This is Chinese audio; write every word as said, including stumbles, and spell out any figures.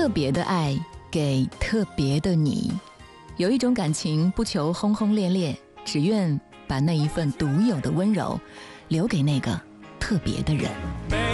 别的爱给特别的你。有一种感情不求轰轰烈烈，只愿把那一份独有的温柔留给那个特别的人。